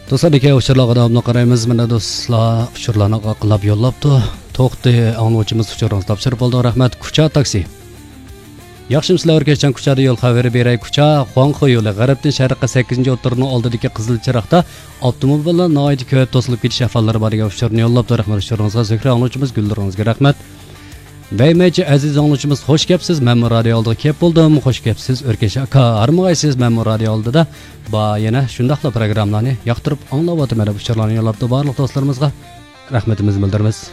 Do'stlar, uchurlarga davomli qaraymiz. Mana do'stlar, uchurlarni qilib yo'llabdi. To'xti, angluvchimiz uchuringizni topshirib bo'ldi. Rahmat. Kucha taksi. Yaxshimizlar, o'rkashdan Kuchada yo'l xabari beray. Kucha Xuanxo yo'li g'arbdan sharqqa 8-o'tirning oldidagi qizil chiroqda avtomobillar noyati ko'p to'silib ketish ahvollari bor degan uchurni yo'llabdi. Rahmat uchuringizga. Zikra angluvchimiz Guldiringizga rahmat. Beymeçi aziz angluvchimiz xo'sh kelibsiz. Men radio oldiga kelib bo'ldim. Xo'sh kelibsiz. O'rkash aka, armag'aysiz. Men radio oldida va yana shundaqla programmalarni yoqtirib anglayotib mana bu uchurlarni yo'llabdi barliq do'stlarimizga rahmatimizni bildiramiz.